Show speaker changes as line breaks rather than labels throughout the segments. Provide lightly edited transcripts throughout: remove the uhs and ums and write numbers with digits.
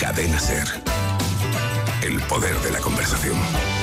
Cadena SER. El poder de la conversación.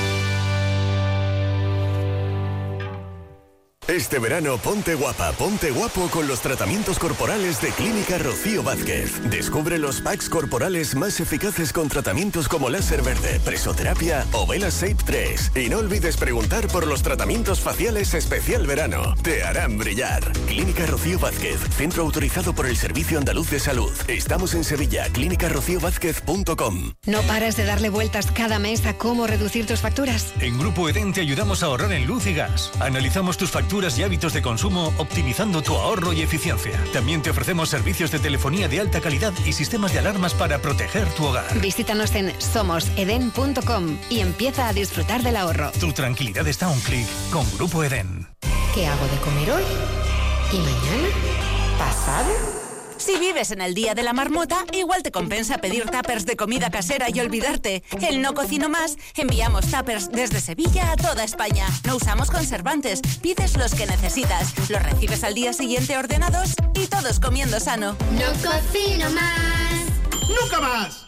Este verano ponte guapa, ponte guapo con los tratamientos corporales de Clínica Rocío Vázquez. Descubre los packs corporales más eficaces con tratamientos como láser verde, presoterapia o Vela Shape 3. Y no olvides preguntar por los tratamientos faciales especial verano. Te harán brillar. Clínica Rocío Vázquez, centro autorizado por el Servicio Andaluz de Salud. Estamos en Sevilla, clínicarociovázquez.com.
No paras de darle vueltas cada mes a cómo reducir tus facturas.
En Grupo Edén te ayudamos a ahorrar en luz y gas. Analizamos tus facturas y hábitos de consumo, optimizando tu ahorro y eficiencia. También te ofrecemos servicios de telefonía de alta calidad y sistemas de alarmas para proteger tu hogar.
Visítanos en somoseden.com y empieza a disfrutar del ahorro.
Tu tranquilidad está a un clic con Grupo Edén.
¿Qué hago de comer hoy? ¿Y mañana? ¿Pasado?
Si vives en el Día de la Marmota, igual te compensa pedir tuppers de comida casera y olvidarte. En No Cocino Más, enviamos tuppers desde Sevilla a toda España. No usamos conservantes, pides los que necesitas, los recibes al día siguiente ordenados y todos comiendo sano.
No cocino más.
¡Nunca más!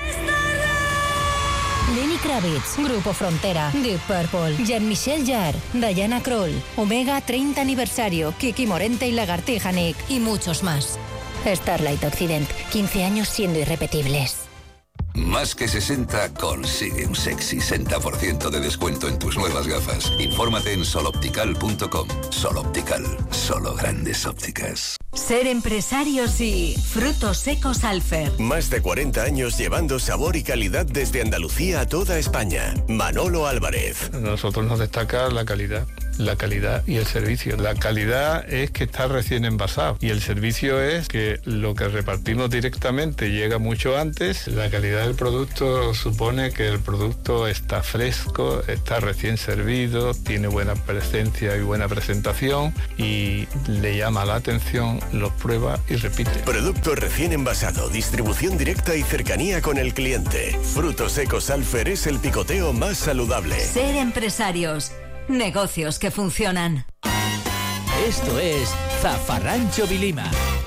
Lenny Kravitz, Grupo Frontera, Deep Purple, Jean-Michel Jarre, Diana Krall, Omega 30 aniversario, Kiki Morente y Lagartija Nick y muchos más. Starlight Occident, 15 años siendo irrepetibles.
Más que 60 consigue un sexy 60% de descuento en tus nuevas gafas. Infórmate en soloptical.com. Soloptical, solo grandes ópticas.
Ser empresarios y Frutos Secos Alfer.
Más de 40 años llevando sabor y calidad desde Andalucía a toda España. Manolo Álvarez.
A nosotros nos destaca la calidad y el servicio. La calidad es que está recién envasado y el servicio es que lo que repartimos directamente llega mucho antes. La calidad del producto supone que el producto está fresco, está recién servido, tiene buena presencia y buena presentación y le llama la atención, lo prueba y repite.
Producto recién envasado, distribución directa y cercanía con el cliente. Frutos Secos Alfer es el picoteo más saludable.
Ser empresarios. Negocios que funcionan.
Esto es Zafarrancho Vilima.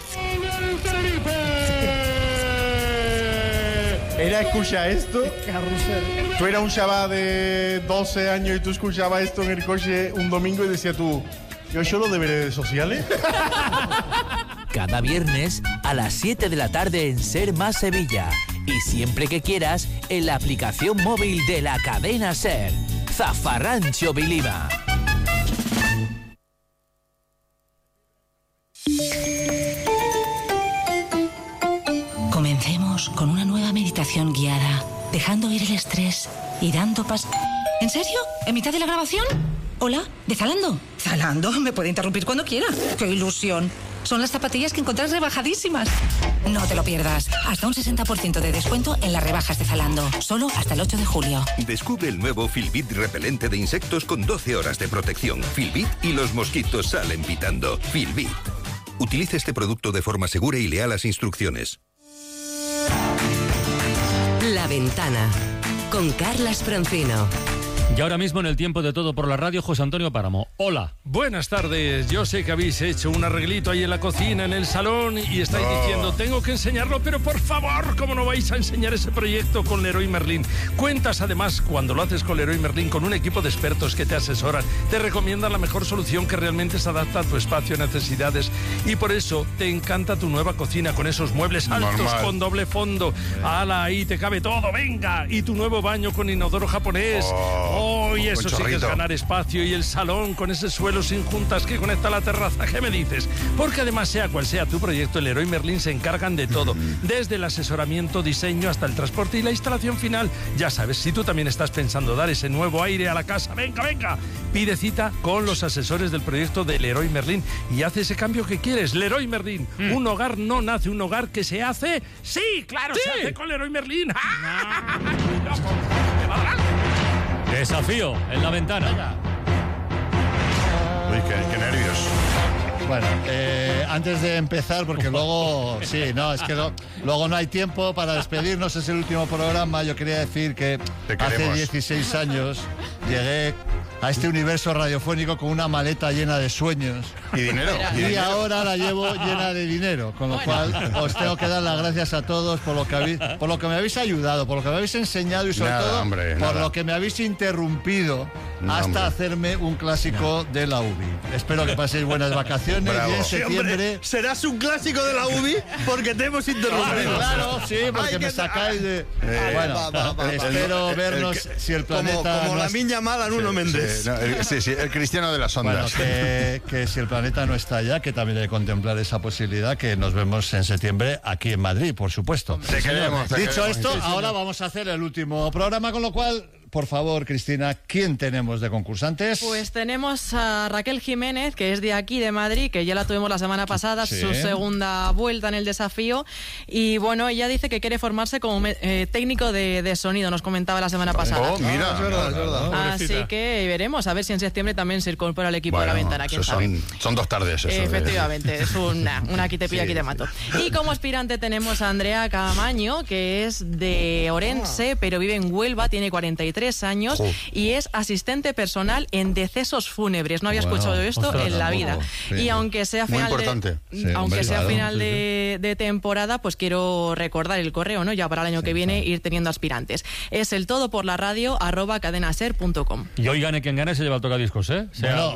Era escucha esto. Tú eras un chaval de 12 años y tú escuchabas esto en el coche un domingo y decías tú, yo solo de redes sociales.
Cada viernes a las 7 de la tarde en Ser Más Sevilla. Y siempre que quieras en la aplicación móvil de la cadena Ser. Zafarrancho Vilima.
Comencemos con una nueva meditación guiada, dejando ir el estrés y dando paso. ¿En serio? ¿En mitad de la grabación? ¿Hola? ¿De Zalando? ¿Zalando? Me puede interrumpir cuando quiera. ¡Qué ilusión! Son las zapatillas que encontrás rebajadísimas. No te lo pierdas. Hasta un 60% de descuento en las rebajas de Zalando. Solo hasta el 8 de julio.
Descubre el nuevo Filbit repelente de insectos con 12 horas de protección. Filbit y los mosquitos salen pitando. Filbit. Utilice este producto de forma segura y lea las instrucciones.
La Ventana, con Carlas Francino.
Y ahora mismo en el tiempo de Todo por la Radio, José Antonio Páramo. Hola.
Buenas tardes. Yo sé que habéis hecho un arreglito ahí en la cocina, en el salón, y estáis diciendo, tengo que enseñarlo, pero por favor, ¿cómo no vais a enseñar ese proyecto con Leroy Merlin? Cuentas además, cuando lo haces con Leroy Merlin, con un equipo de expertos que te asesoran, te recomiendan la mejor solución que realmente se adapta a tu espacio, necesidades, y por eso te encanta tu nueva cocina con esos muebles altos, normal, con doble fondo. ¡Hala, ahí te cabe todo, venga! Y tu nuevo baño con inodoro japonés. Y eso sí que es ganar espacio, y el salón con ese suelo sin juntas que conecta a la terraza. ¿Qué me dices? Porque además, sea cual sea tu proyecto, el Leroy Merlin se encargan de todo, desde el asesoramiento, diseño hasta el transporte y la instalación final. Ya sabes, si tú también estás pensando dar ese nuevo aire a la casa, venga, pide cita con los asesores del proyecto de Leroy Merlin y haz ese cambio que quieres. Leroy Merlin, un hogar no nace, un hogar que se hace. Sí, claro, se hace con Leroy Merlin.
Desafío en La Ventana.
Uy, qué nervios.
Bueno, antes de empezar, porque luego, luego no hay tiempo para despedirnos, es el último programa. Yo quería decir que hace 16 años llegué a este universo radiofónico con una maleta llena de sueños.
Y dinero.
Y ahora la llevo llena de dinero, con lo cual os tengo que dar las gracias a todos por lo que me habéis ayudado, por lo que me habéis enseñado y sobre todo por lo que me habéis interrumpido hasta hacerme un clásico de la UBI. Espero que paséis buenas vacaciones y en septiembre...
serás un clásico de la UBI porque te hemos interrumpido.
Claro, sí, porque me sacáis de... espero vernos si el planeta...
Como la miña mala en Nuno Méndez.
Sí, el cristiano de las ondas.
Bueno, que si el planeta no está allá, que también hay que contemplar esa posibilidad, que nos vemos en septiembre aquí en Madrid, por supuesto.
Te queremos.
Dicho esto, ahora vamos a hacer el último programa, con lo cual... Por favor, Cristina, ¿quién tenemos de concursantes?
Pues tenemos a Raquel Jiménez, que es de aquí, de Madrid, que ya la tuvimos la semana pasada, su segunda vuelta en el desafío. Y bueno, ella dice que quiere formarse como técnico de sonido, nos comentaba la semana pasada.
Oh, mira.
Es verdad.
Así que veremos, a ver si en septiembre también se incorpora al equipo de La Ventana. ¿Quién sabe?
Son 2 tardes. Eso,
efectivamente, es una aquí te pillo, aquí te mato. Y como aspirante tenemos a Andrea Camaño, que es de Orense, pero vive en Huelva, tiene 43 años y es asistente personal en decesos fúnebres. No había escuchado esto en la vida. Sí. Y aunque sea final de temporada, pues quiero recordar el correo, ¿no? Ya para el año que viene ir teniendo aspirantes. Es el todo por la radio @cadenaser.com.
Y hoy gane quien gane se lleva el tocadiscos, ¿eh?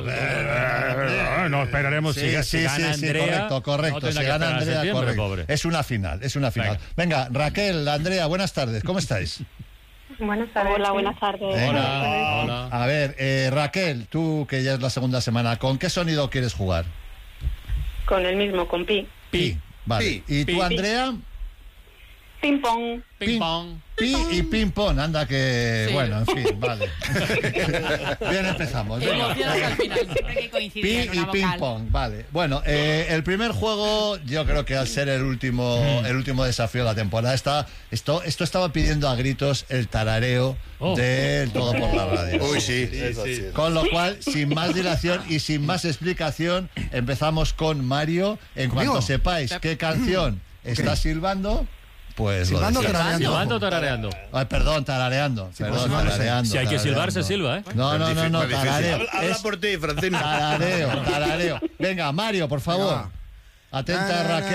No, esperaremos si gana Andrea. Correcto. Si gana Andrea, correcto. Es una final. Venga, Raquel, Andrea, buenas tardes. ¿Cómo estáis?
Buenas tardes. Hola, buenas tardes.
Hola. A ver, Raquel, tú que ya es la segunda semana, ¿con qué sonido quieres jugar?
Con el mismo, con pi.
Pi, vale. ¿Y tú, Andrea?
Ping pong.
Ping pong. Pi y ping pong, anda que... Bueno, en fin, vale. Bien, empezamos. Pi y ping pong, vale. Bueno, el primer juego, yo creo que al ser el último desafío de la temporada, esto estaba pidiendo a gritos el tarareo del Todo por la Radio.
Uy, sí.
Con lo cual, sin más dilación y sin más explicación, empezamos con Mario. En cuanto sepáis qué canción está silbando... Pues
silbando,
tarareando.
Ay, perdón, tarareando.
Si hay que silbar, se silba, ¿eh?
No, tarareo.
Habla por ti, Francino.
Tarareo. Venga, Mario, por favor. Atenta, Raquel.